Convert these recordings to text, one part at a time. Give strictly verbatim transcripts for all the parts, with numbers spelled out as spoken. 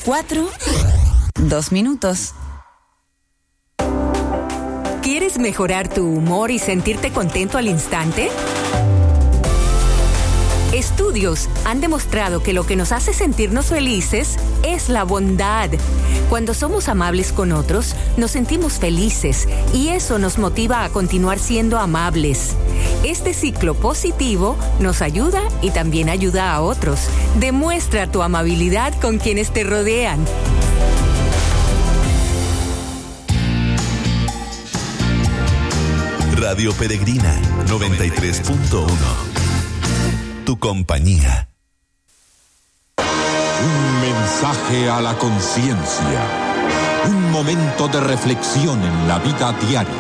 cuatro, dos minutos. ¿Quieres mejorar tu humor y sentirte contento al instante? Estudios han demostrado que lo que nos hace sentirnos felices es la bondad. Cuando somos amables con otros, nos sentimos felices y eso nos motiva a continuar siendo amables. Este ciclo positivo nos ayuda y también ayuda a otros. Demuestra tu amabilidad con quienes te rodean. Radio Peregrina noventa y tres punto uno. Tu compañía. Un mensaje a la conciencia. Un momento de reflexión en la vida diaria.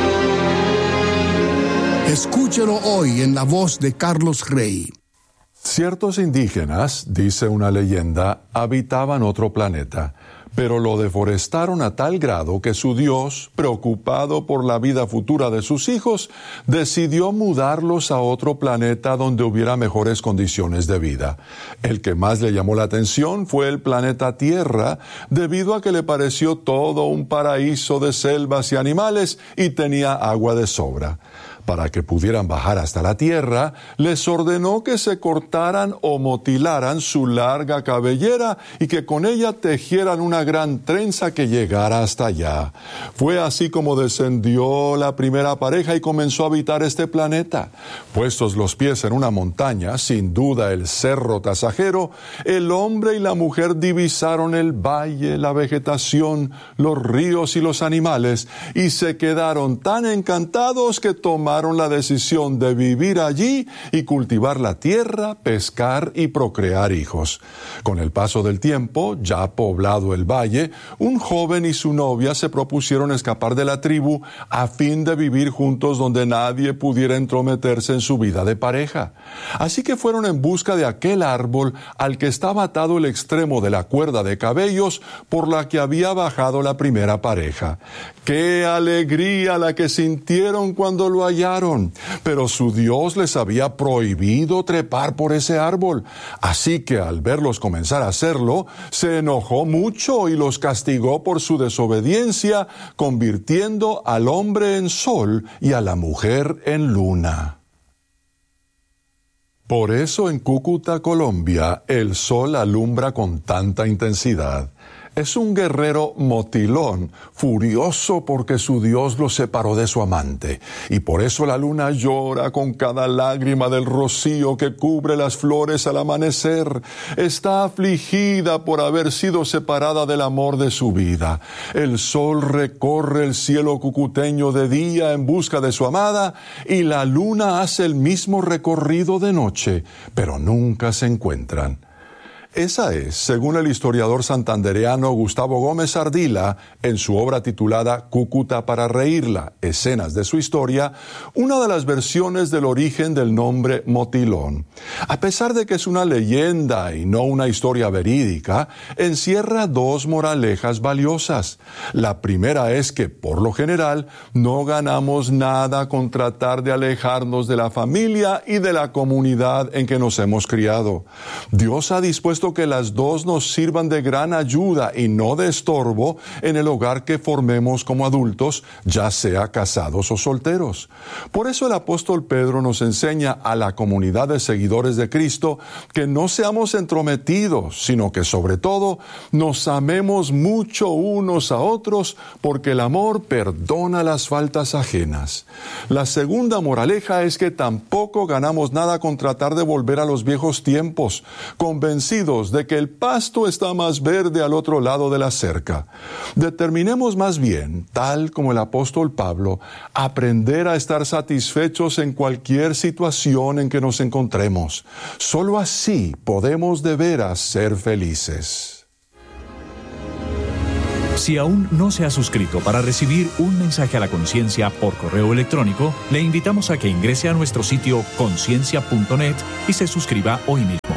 Escúchelo hoy en la voz de Carlos Rey. Ciertos indígenas, dice una leyenda, habitaban otro planeta, pero lo deforestaron a tal grado que su Dios, preocupado por la vida futura de sus hijos, decidió mudarlos a otro planeta donde hubiera mejores condiciones de vida. El que más le llamó la atención fue el planeta Tierra, debido a que le pareció todo un paraíso de selvas y animales y tenía agua de sobra. Para que pudieran bajar hasta la tierra, les ordenó que se cortaran o motilaran su larga cabellera y que con ella tejieran una gran trenza que llegara hasta allá. Fue así como descendió la primera pareja y comenzó a habitar este planeta. Puestos los pies en una montaña, sin duda el Cerro Tasajero, el hombre y la mujer divisaron el valle, la vegetación, los ríos y los animales, y se quedaron tan encantados que tomaron la decisión de vivir allí y cultivar la tierra, pescar y procrear hijos. Con el paso del tiempo, ya poblado el valle, un joven y su novia se propusieron escapar de la tribu a fin de vivir juntos donde nadie pudiera entrometerse en su vida de pareja. Así que fueron en busca de aquel árbol al que estaba atado el extremo de la cuerda de cabellos por la que había bajado la primera pareja. ¡Qué alegría la que sintieron cuando lo hallaron! Pero su Dios les había prohibido trepar por ese árbol. Así que al verlos comenzar a hacerlo, se enojó mucho y los castigó por su desobediencia, convirtiendo al hombre en sol y a la mujer en luna. Por eso en Cúcuta, Colombia, el sol alumbra con tanta intensidad. Es un guerrero motilón, furioso porque su Dios lo separó de su amante. Y por eso la luna llora con cada lágrima del rocío que cubre las flores al amanecer. Está afligida por haber sido separada del amor de su vida. El sol recorre el cielo cucuteño de día en busca de su amada, y la luna hace el mismo recorrido de noche, pero nunca se encuentran. Esa es, según el historiador santandereano Gustavo Gómez Ardila, en su obra titulada Cúcuta para reírla, escenas de su historia, una de las versiones del origen del nombre motilón. A pesar de que es una leyenda y no una historia verídica, encierra dos moralejas valiosas. La primera es que, por lo general, no ganamos nada con tratar de alejarnos de la familia y de la comunidad en que nos hemos criado. Dios ha dispuesto que las dos nos sirvan de gran ayuda y no de estorbo en el hogar que formemos como adultos, ya sea casados o solteros. Por eso el apóstol Pedro nos enseña a la comunidad de seguidores de Cristo que no seamos entrometidos, sino que sobre todo nos amemos mucho unos a otros, porque el amor perdona las faltas ajenas. La segunda moraleja es que tampoco ganamos nada con tratar de volver a los viejos tiempos, convencidos de que el pasto está más verde al otro lado de la cerca. Determinemos más bien, tal como el apóstol Pablo, aprender a estar satisfechos en cualquier situación en que nos encontremos. Solo así podemos de veras ser felices. Si aún no se ha suscrito para recibir un mensaje a la conciencia por correo electrónico, le invitamos a que ingrese a nuestro sitio conciencia punto net y se suscriba hoy mismo.